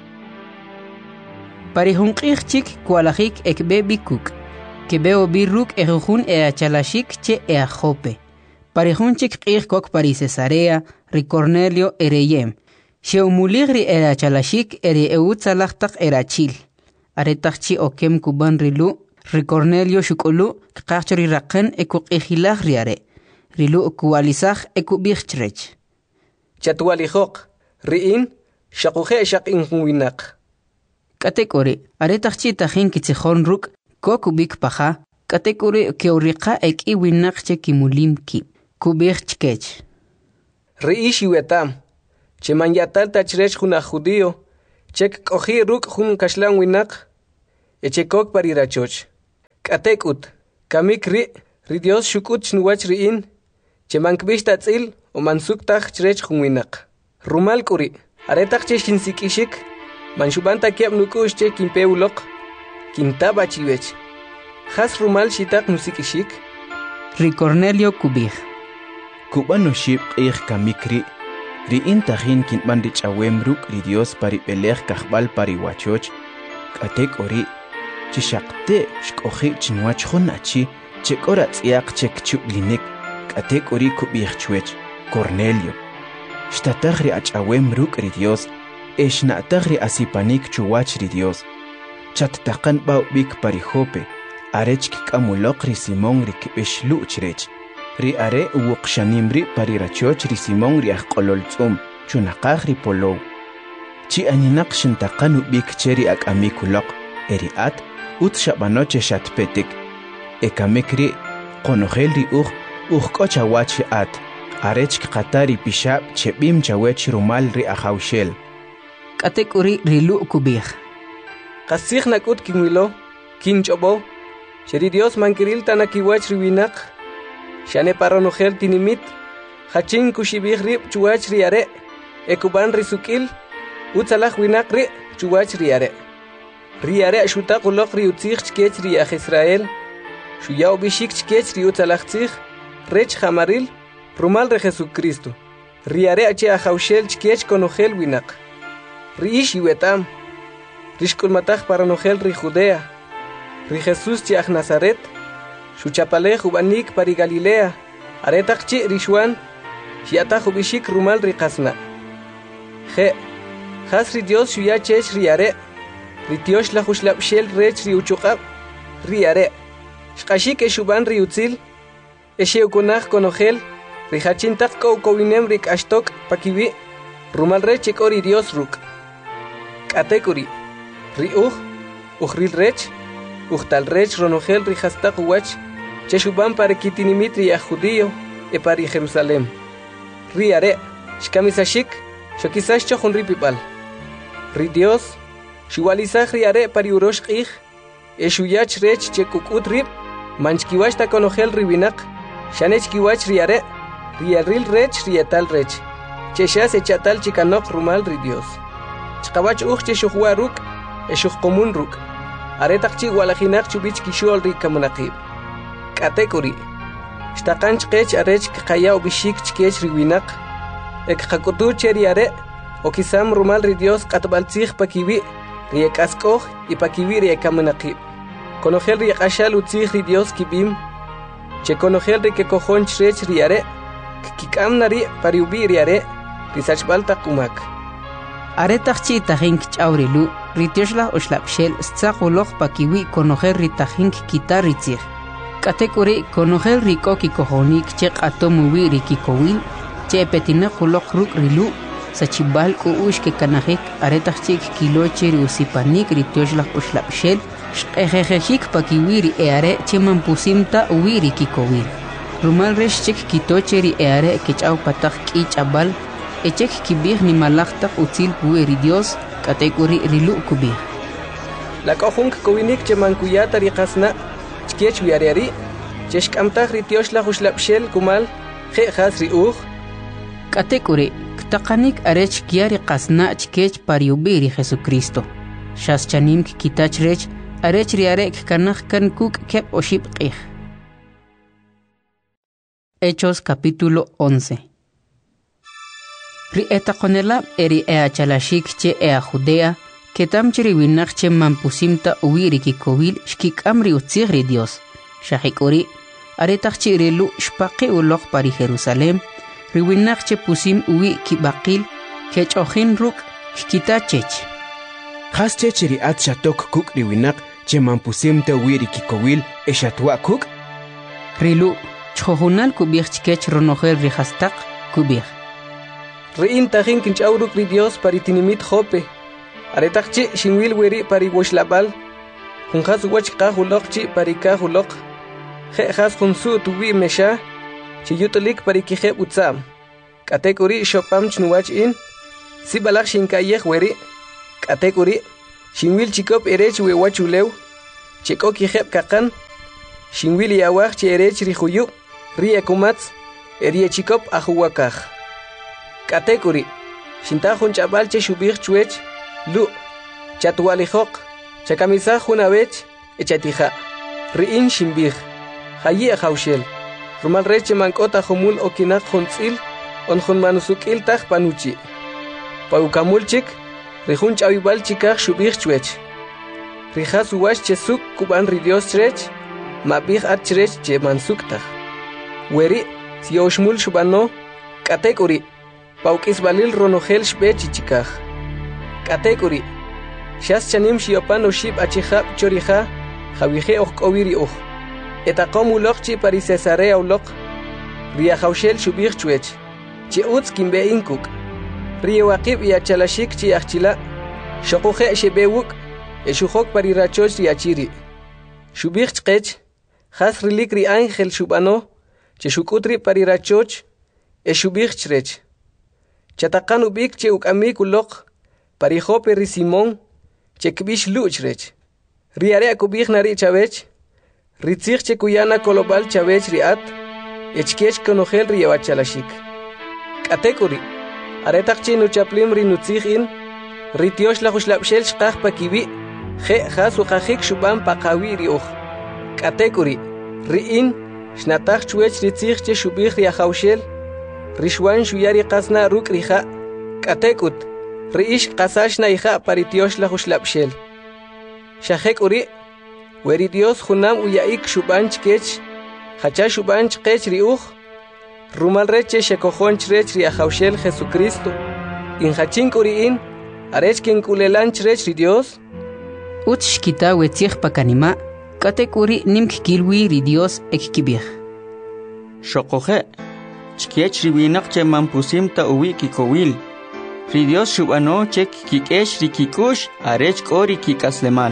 Pari jun qih chik kualajik ekbe bikuk, kebeo birruk ejujun e achalashik che e ajope. Pari jun chik qih kok pari Cesarea, ri Cornelio ereyem, Sheumuligri era chalashik eri eutzalachtak era chil. Aretachchi okem kuban rilu, ri Cornelio shukulu, kachri raken eku ejilag riare. Rilu kualizag eku bichtrech. Chatualijok, riin, shakuje shak inhuinak. Katekori, aretachchi tajin kitzihon ruk, kokubik paja, katekori keurika ek iwinak che kimulim ki. Kubich chkech. Riish yuetam. Che manyatal tachrech juna judío, chek koji ruk jun kashlan winak, echekok parirachoch. Katekut, kamik ri, ri Dios shukut chnuwach riin, chemankbish tatzil o mansuktak chrech hunwinak. Rumal kuri, aretak che shinsikishik, manshubanta kiab nukush che kimpeulok, kintaba chiwech. Has rumal shitak nusikishik. Ri Cornelio Kubij. Kubano shib qih kamikri, ri intahin kintman rich awemruk ri Dios pari pelej kahbal pari wachoch, katek ori, chishakte shkohi chinwach honachi, chekorat yak chek chublinik, katek ori kubij chwech, Cornelio. Shtatagri ach awemruk ri Dios, eshnatagri asipanik chuwach ri Dios. Chat takan bau bik pari hope, arech kikamulok ri Simon ri kibeshlu chrech. Ri are uqshanimri pari rachoch ri Simon ri aqololtzum, chunaqaj ri polow. Chi aninak shintaqanu bik cheri ak amikulok, eri at, ut shabanoche shatpetik. Ekamekri, konogel ri uj, uj kochawach at, arech qatari pishab chebim chawech rumal ri ahawshel. Katekuri rilu kubij. Qasig nakut kinwilo, kinchobo, cheri Dios mankiril tanakiwach riwinak, shane paronogel tinimit, hachin kushibig rib chuwach riare, ekuban risukil, utzalaj winak ri chuwach riare. Riare shutak ulok ri utzig chkech ri ach Israel, shuyao bishik chkech ri utzalaj tzig, rech hamaril, rumal re Jesucristo. Riare ache ahawshel chkech konogel winak. Riish iwetam, rishkulmataj paronogel ri Judea, ri Jesus chiach Nazaret, Shuchapalej ubanik pari Galilea, aretakchi rishwan, shiataj ubishik rumal riqasna. Je, has ri Dios shuyachech riare, ritiosh la hushlapshel rech riuchukab, riare, shkashik eshuban riutzil, esheukunaj konogel, rihachintak koukowinem rik ashtok pakiwi, rumal rech ekori Dios ruk. Katekuri, riuj, ujril rech, ujtal rech ronogel rihastak uwach, cheshuban para kitinimitri a judío e para Jerusalem. Riare, shkamisashik, shokisash chohun ripipal. Ri Dios, shuwalizaj riare para urosh qih, e shuyach rech chekukut rip, manchkiwach ta konogel ribinak, shanech kiwach riare, riaril rech rietal rech, cheshas echatal chikanok rumal ri Dios. Chkawach uj cheshuhua ruk, e shuhkomun ruk. Aretakchi walajinak chubich kishol ri kamunaqib. Katekuri. Shtaqanch qech arech qaya bishik chkech riwinak. Ek qakutu cheri are o kisam rumal ri Dios qatbaltzig pakiwi ri ekaskoj y pakiwi ri kamunaqib. Konogel ri qashal utzig ri Dios kibim. Che konogel ri kekojon chrech ri are kikam nari pariubi ri are ri sachbal taqumak. Aretakchi tajink chawrilu ritioshla oshlapshel stzaquloq pakiwi konojer ritajink kitaritzig. Katekuri konojer rikoki kojonik che qatomuwi rikikowil che petinaquloq ruk rilu sachibal ku ushke kanajik aretakchik kiloche riusipanik ritioshla oshlapshel shqejejejik pakiwi ri eare che mampusimta uwi rikikowil. Rumal reshchik kitoche ri eare kechaw patak kichabal echek kibig ni malaktak utzil puwi ri Dios katekuri rilu kubih. La kohunk kowinik che mankuyata riqasna chkech wiariari cheshkamtaj ritiosh la hushlapshel kumal je khas riuj katekuri ktaqanik arech kiari qasna chkech pariubi ri Jesucristo shas chanim kitach rech arech riarek kanaj kan kuk kep oship qih. Hechos capítulo once. Ri etakonela eri ea chalashik che ea Judea, que tam chiri winak che mampusimta uwiri ki kowil shkik amri utzigri Dios. Shahikuri, aretak chi rilu shpaqi ulok pari Jerusalem, ri winak che pusim uwi ki bakil, ke chochin ruk shkita chech. Has chechiri at shatok kuk ri winak che mampusimta uwiri ki kowil e shatwa kuk? Rilu, chohunal kubir chkech ronogel rihastak kubir. Rein tajin kinchauruk ri Dios paritinimit jope. Aretakchi shinwil weri pari washlabal. Hunjas wach kahulokchi pari kahulok. Je has hunsu tuwi mesha. Chiyutolik pari kije utsam. Katekuri shopam chnuwach in. Si balak shinkayeh weri. Katekuri shinwil chikop erech we wachulew. cheko kijep kakan shinwili awaj cherech rihuyu ria kumats erie chikop ahuwakaj katekuri shintajun chabal che shubir chwech lu chatwalijok chakamisa junavech echatija riin shimbir hayi haushel rumal reche mankota humul okinak huntzil on hun manusukil taj panuchi paukamulchik rihun chawibal chikaj shubir chwech rijas uwash chesuk kuban ridios chrech mabij at chrech che mansuktaj weri sioshmul shubano katekuri paukis balil ronogel shbech chikaj katekuri shas chanim shiopan oshib achihab chorija javije okowiri oj etaqom ulok chi pari cesarea ulok ria haushel shubir chwech chi utz kimbe inkuk ria waqib ya chalashik chi achila shoquje shebewuk eshuhok pari rachoch ria chiri shubir chqech khas rilik ri ángel shubano che shukutri pari rachoch eshubir chrech chataqan ubik che ukamik ulok pari jope ri simon che kbish luchrech riare kubik nari chavech ritzich che kuyana kolobal chavech riat echkech konogel riawachalashik katekuri aretak chi nuchaplim ri nutzich in ritiosh la khuslabshel shqaj pakibi khe khasu khajik shuban paqawi rioj katekuri riin shnatach chwech ritzich che shubich ri khawshel rishwan shuyari qasna ruk rija katekut riish qasash na ija paritiosh la khuslabshel shajek uri weri dios junam uyaik shuban chkech hacha shuban chkech riuj rumal reche shekojon chrech ri khawshel Jesucristo in hachin kuriin arech kin kulelan chrech ri dios uch shkita wetzich pakanima katekuri nimk kilwi ri dios ekkibich shokoje chkech riwinak che mampusim ta uwi kikowil ri dios shubano chek kikesh ri kikush arech kori kikasleman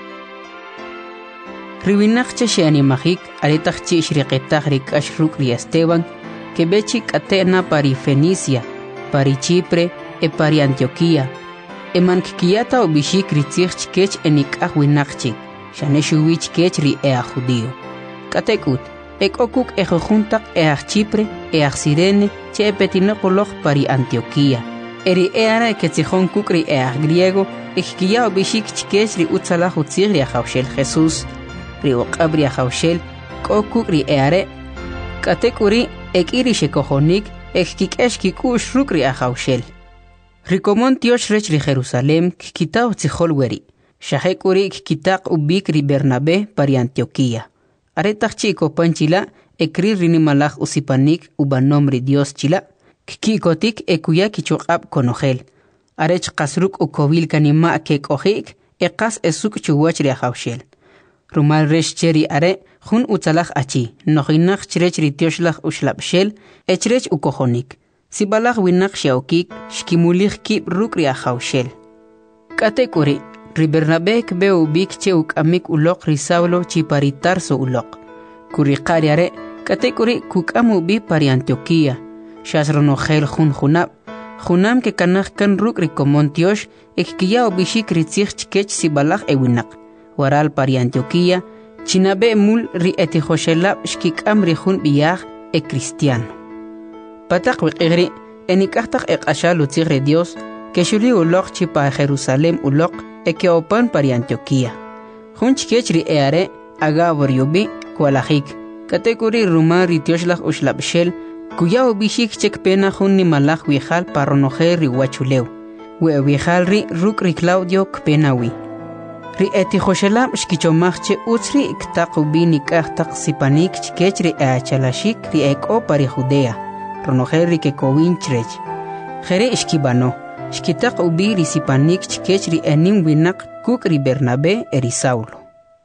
riwinak che sheanimajik aretach chi shriqetach ri kashruk ri Esteban que bechi catena pari Fenicia, pari Chipre e pari Antioquía. E mankikiata o bishik ritzich chkech enik ahwinakchi, shaneshuwich kech ri ea judío. Katekut, ek okuk e jojuntak e ah Chipre, e ah Sirene, che e petinopolog pari Antioquía. Eri eara que tzihon kuk ri e ah griego, ekkia o bishik chkech ri utzalah utzir ri ahawshel Jesús, ri okabri ahawshel, kokuk ri eare. Katekuri, ek iri shekojonik, ek kikesh kikush rukri ahawshel. Rikomon tiosh rech ri Jerusalem, kikita o tzihol weri. Shahek uri kikitak ubik ri Bernabe pari Antioquía. Aretach chiko panchila, ekri rinimalach usipanik ubanom ri Dios chila. Kikikotik ekuya kichokab konogel. Arech kasruk ukovil kanima kek ohik, ekas esuk chuwach ri ahawshel. Rumal resh cheri are, jun utzalach achi, nojinak chrech ritioslach ushlapshel, echrech ukojonik. Sibalach winak shaukik, shkimulich kip rukri ahawshel. Katekuri, ri Bernabe kbe ubik che ukamik ulok ri Saulo chi pari Tarso ulok. Kuri qariare, katekuri kukamu bi pari Antioquía. Shasronogel jun junab. Junam ke kanach kan rukri komontiosh, ekkiya ubishik ritzich chkech sibalach ewinak. Waral pari Antioquía, chinabe mul ri etihoshelab shkikam ri jun biyaj e cristiano. Patak wiqigri, enikachtak ek ashal utzigre Dios, que shuli ulok chi pa Jerusalem ulok, e que opan pari Antioquía. Jun chkech ri eare, agabor yubi, kualajik, katekuri rumar ri tioshlach ushlabshel, kuya ubishik chek pena jun ni malach wijal paronoje ri wachuleu, we wijal ri ruk ri Claudio kpenawi. Ri etihoshelab shkichomachche utzri iktaqubi nikachtak sipanik chkech ri eachalashik ri eko pari Judea, ronoje ri kekowin chrech. Jere ishkibano, shkitaqubi ri sipanik chkech ri enim winak kuk ri Bernabe eri Saulo.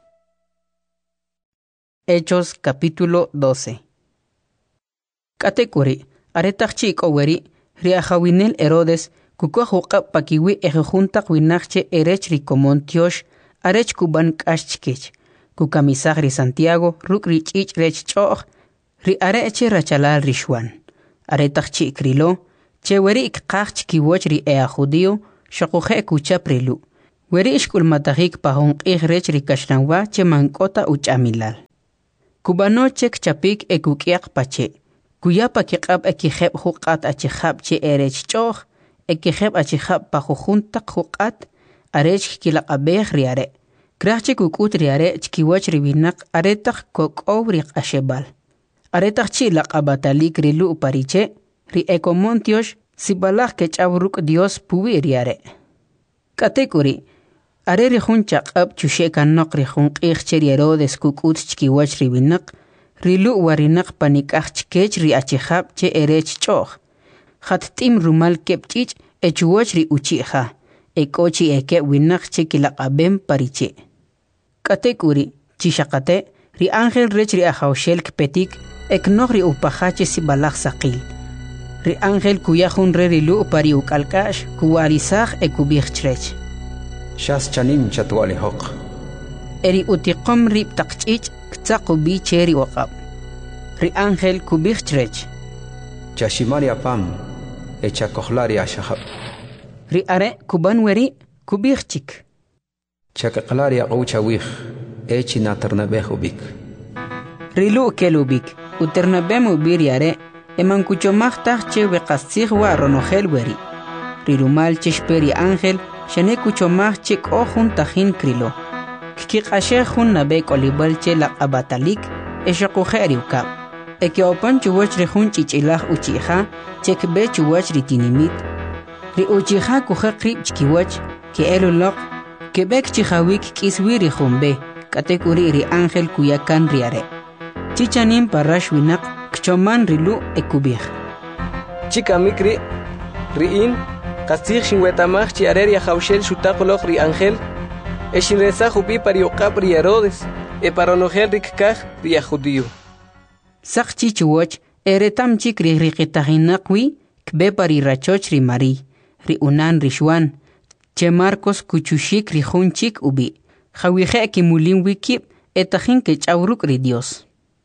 Hechos capítulo doce. Katekuri, aretachchi koweri, ri ajawinel Herodes, kukwa hukap pakiwi ejejuntak winakche erech ri komontiosh, arech kuban kashchkech, kukamisag ri Santiago, ruk ri chich rech choch, ri areche rachalal rishwan. Aretachchi krilo, cheweri ikqach kiwoch ri ea judío, shokuje kuchaprilu. weri ishkul matajik pahon q'igrech rikashranwa che mankota uchamilal. Kubano chek chapik ekukiak pache. Kuyapa kiqab ekijeb huqat achijab che erech choh, ekijeb achijab pajujuntak huqat, arech kilaqabej riare. Krachche kukut riare chkiwach ribinak aretak kokow riqashebal. Aretak chi laqabatalik rilu pariche, ri ekomontiosh sibalak kechabruk Dios puwi riare. Katekuri, are rihun chaqab chushe kanok rihun q'iqche Herodes kukut chkiwach ribinak, rilu warinak panikaj chkech ri achijab che erech choh. Khattim rumal kepchich echuwach ri uchija, ekochi eke winak che kilaqabem pariche. Katekuri, chishakate, ri ángel rech ri ajawshel kpetik, eknog ri upajache sibalak saqil. Ri ángel kuyajun re rilu pari ukalkash, kuwarizaj ekubijchrech. Shas chanim chatwali hoq. Eri utiqom ri ptaqchich, ktsaqubi cheri waqab. Ri ángel kubijchrech. Chashimari apam, echakohlari ashahab. Ri are kuban weri kubijchik. Chakaqlari aqouchawij, echi naternabej ubik. Rilu kelubik, uternabem ubir yare, eman kuchomajtaj che weqastzij wa ronojel weri. Rirumal cheshperi ángel, shane kuchomaj che k'ojun tajin krilo. Kkiqashe jun nabe kolibal che laqabatalik, eshaqujeri ukab. Eke opan chuwach rejun chichilaj uchija, chekbe chuwach ritinimit. Ri uchija kuja qrib chkiwach, ke eluloq, Quebec chihawik kiswiri jumbe, katekuri ri ángel kuyakan riare. Chichanim parash winak, kchoman rilu ekubij. Chikamikri, riin, kastig shinwetamach chiarer yahawshel shutakolok ri ángel, eshinreza jubi pariokap ri Herodes, e paronogel rikkaj ri judío. Sak chichuoch, eretam chik ri riqitahinakwi, kbe pari rachoch ri Mari, ri unan rishwan, che Marcos kuchushik rijunchik ubi, jawije kimulin wikip, etajin que chauruk ri Dios.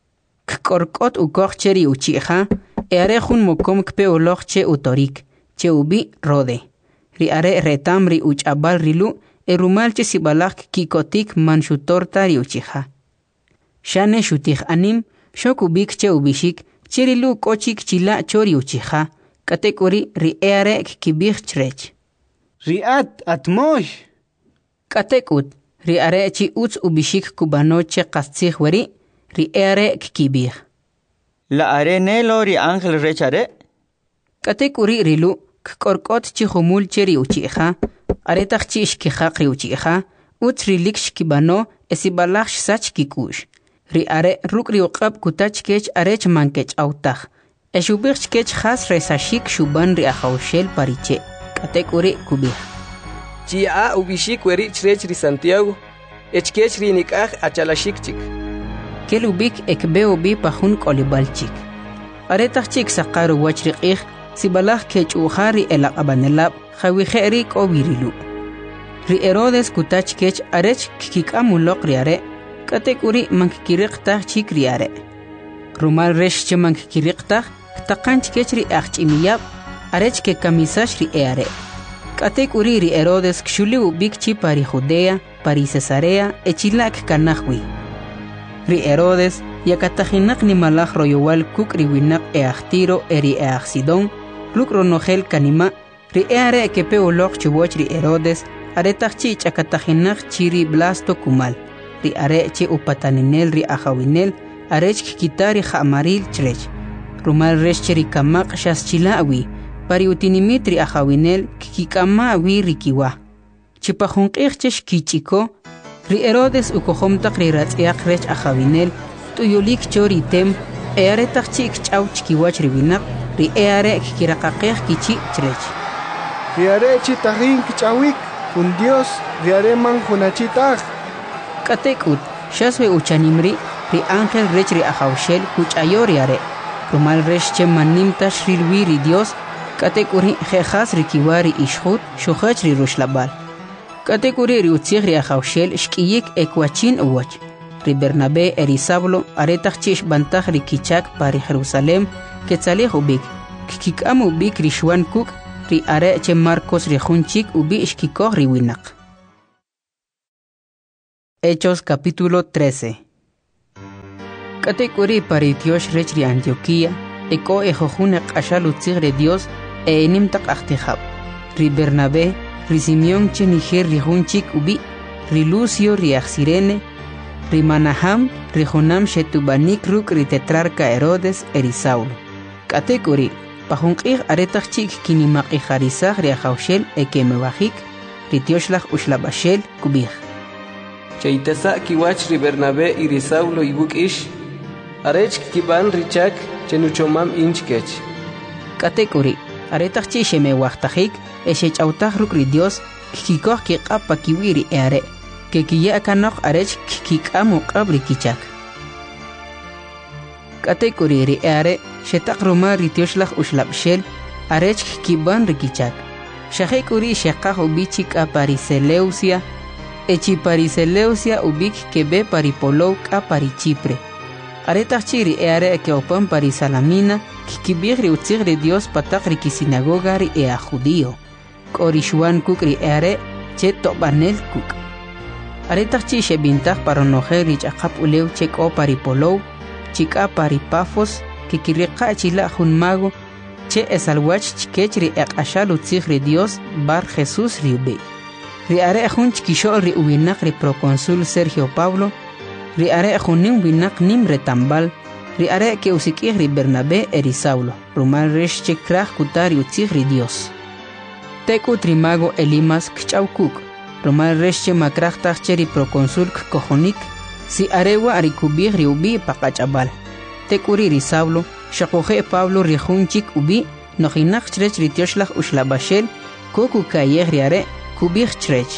Kkorkot ukoch cheri uchija, e arejun mokom kpe oloch che utorik, che ubi rode. Ri are retam ri uchabal rilu, e rumal che sibalak kikotik manshutorta ri uchija. Shane shutij anim, shok ubik che ubishik, cherilu kochik chila chori uchija, katekuri ri e are kibij chrech. Riat atmosh. Katekut, ri are chi uts ubishik kubanoche kastzig weri, ri are kibir. La are nelo ri ángel rechare. Katekuri rilu, kkorkot chi humul cheri uchija, aretach chi ishkijak ri uchija, uts rilik shkibano esibalach sach kikush. Ri are ruk ri uqab kutach kech arech mankech autaj. Eshubich kech has resashik shuban ri ajawshel pariche. Katekuri kubih. Chia ubishik weri chrech ri Santiago, echkech ri nikaj achalashik chik. Kelubik ekbe ubi pajun kolibalchik. Aretach chik saqaru wachriqij, sibalaj kech uhari elaqabanelab, jawije ri kobirilu. Ri Herodes kutach kech arech kikikamuloq riare, katekuri mankikiriqtaj chik riare. Rumal resh che mankikiriqtaj, ktaqanch kech ri achchimiyab, arech que camisash ri eare. Katek uri ri Herodes kshuli ubik chi pari Judea, pari Cesarea, echilak kanahwi. Ri Herodes, yakatajinak ni malach royowal kuk ri winak eachtiro eri eachsidon, luk ronogel kanima, ri eare kepe ulok chuboch ri Herodes, aretach chi chakatajinak chiri blasto kumal, ri are chi upataninel ri ajawinel, arech kikitari jamaril chrech. Rumal resh cheri kamak shas chilawi, pari utinimitri ajawinel kikikama awi rikiwa. Chipajunqijchesh kichiko, ri Herodes ukohomtak ri ratziak rech ajawinel, tuyulik chori tem, earetach chik chaw chikiwach ribinak, ri eare kikirakaqej kichi chrech. Ri are chitajin kichawik, un Dios, ri are man junachitaj. Katekut, shaswe uchanimri, ri ángel rech ri ajawshel kuchayori are. Rumal resh che manimtash rilwi ri Dios, katekuri jejas rikiwari ishhut, shuhach ri rushlabal. Katekuri ri utzig ri ajawshel shkiyik ekwachin uwach. Ri Bernabé eri Sablo aretach chish bantach ri kichak pari Jerusalem, ketzalej ubik. Kikikam ubik ri shwan kuk, ri are che Marcos ri junchik ubi ishkikoh ri winak. Hechos capítulo trece. Categoría para Dios rech de Antioquía, eco ejojuna qashalu tigre Dios e enim tak achtihab. Ri Bernabé, ri Simeón cheniger ri hunchik ubi, ri Lucio ri Axirene, ri Manaham, ri Jonam shetubanik ruk ri tetrarca Herodes eri Saulo. Categoría pahunqih aretach chik kinimaq iharisag ri Ajaushel e kemewajik, ri Tioshlach ushlabashel kubih. Cheitesa kiwach ri Bernabé y ri Saulo ibuk ish, arech kiban richak chenuchomam inchkech. Categoría aretach chi shemewajtajik e shechautaj ruk ri Dios kikikoh kiqapa kiwiri e are, que kiya kanok arech kikikamu qabri kichak. Categoría ri are shetak roma ri Tioshlach ushlabshel arech kiban ri kichak. Shahekuri shekaj ubichik a Pariseleusia, echi Pariseleusia ubik kebe paripolou a Parichipre. Aretach chiri e are que opan Parisalamina, kikibigri utzigri Dios patakri ki sinagogari e a judío. Korishuan kukri e are che tobanel kuk. Aretach chi shebintach paronojeri akap uleu chek o paripolou, chika paripafos, kikirika chila junmago, che esalwach chikechri ek ashalu tzigri Dios bar Jesús riube. Ri are jun chikishol ri ubinak ri proconsul Sergio Pablo, ri are junim winak nim retambal, ri are que usikih ri Bernabé eri Saulo, rumal resh chekrach kutari utzigri Dios. Teku trimago Elimas kchaukuk, rumal resh che makrach tacheri proconsul kojonik, si arewa arikubih ri ubi pakachabal. Tekuri ri Saulo, shakoje Pablo rijunchik ubi, nojinak chrech ri Tioshlach ushlabashel, koku kayeh ri are, kubih chrech.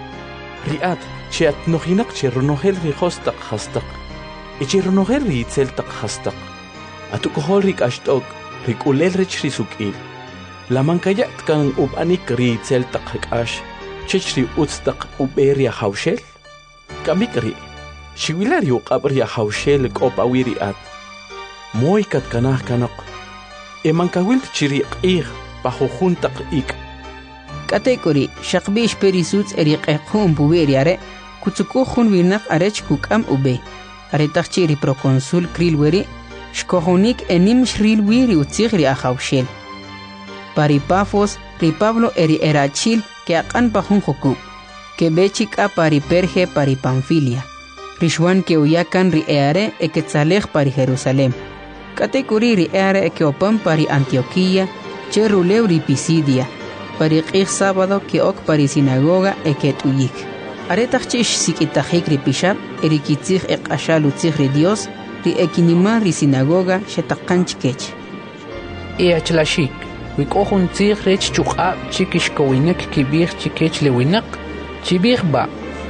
Riat, chiat nojinak che ronogel ri hostak hastak, e che ronogel ri itzeltak hastak. Atukohol rik ashtok, rik ulel rech ri sukil. La mankayat kan ubanik ri itzeltak hakash, chech ri utstak uberia haushel. Kamik ri, shiwilari uqabria haushel kopawiri at. Moy kat kanah kanok, e mankawil chiri qih pahujuntak ik. Categoría shakbish perisuts eriqeqhum buweriare, kutsukuhun winak arech kukam ube. Aretach chiri proconsul krilweri, shkohonik enim shril wiri utzigri Ajaushel. Paripafos, ri Pablo eri erachil que akan pahun jokub, que bechik a pariperge paripamfilia. Rishwan que uyakan ri eare e quetzalej pari Jerusalem. Categoría ri eare que opan pari Antioquía, che ruleu ri Pisidia, pari qih sábado que ok pari sinagoga e que tuyik. Aretach chish sikitajik ri pishab, eri kitzig e qashalu tzig ri Dios, ri ekinima ri sinagoga shetakanchkech. E achlashik, wikohun tzig rech chukab chikish kowinek kibir chikech lewinak, chibir ba.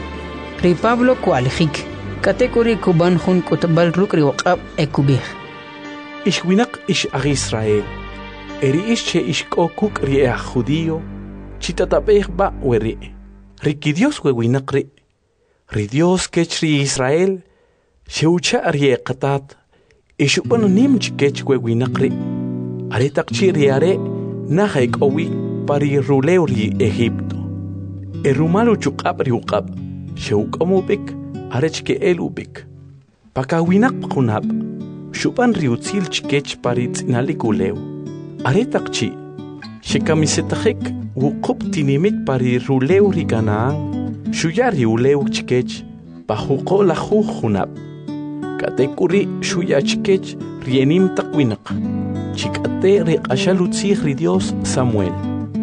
Ri Pablo kualijik, categoría kuban jun kutbal ruk ri waqab e kubih. Ishwinak ish ag Israel, eri ish che ish kokuk ri e judío, chitatabeh ba weri, riki Dios wewinak ri, ri Dios kech ri Israel, sheucha ri e qatat, ishupan nim chikech wewinak ri, aretak chi ri are, nahaik owi pari ruleu ri Egipto. E rumalu chukab ri uqab, sheuk omubik, arech ke elubik, pakawinak kunab, Shupan riutzil chikech parit naliguleu. Aretak chi, shekamisetajek wukup tinimik pari ruleu riganaan, shuyari uleu chikech, pajuko la jujunab. Katekuri shuya chikech rienim takwinak, chikate riqashalutzig ri Dios Samuel.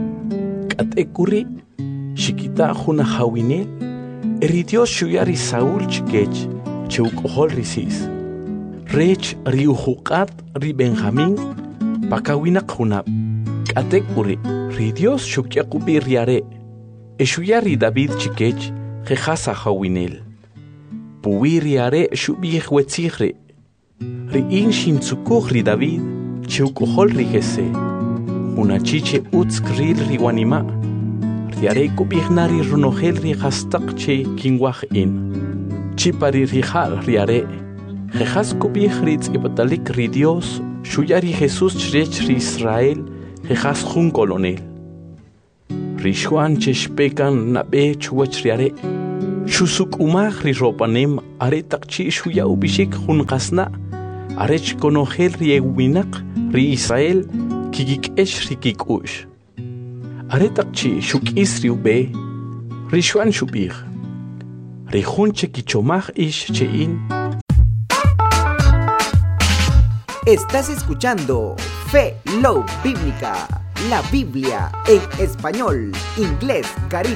Katekuri shikita juna hawinel, eri Dios shuyari Saúl chikech, cheukohol risis. Rech riujukat ri Benjamín, pakawinak junab. Katekuri, ri Dios shukyakubi riare. Eshuya ri David chikech, jejasa hawinel. Puwi riare shubih wetzigre. Ri in shintzukuj ri David, cheukohol ri jese. Unachiche utzkril ri wanima. Riare kubihnari runogel ri hastak che kingwaj in. Chipari rijal riare. Jejas kubih ritz ibetalik ri Dios, shuyari Jesús chrech ri Israel, jejas jun colonel. Rishuan cheshpekan nabe chuach riare, Shusuk umah ri ropanem are takchi shuya ubishik hun qasna arech konogel ri ewinak ri Israel kigik esh ri kikush. Are takchi shuk is ri ube ri shuan shubir. Ri hun che kichomach ish chein. Estás escuchando Fe Love Bíblica, la Biblia en español, inglés, caribe.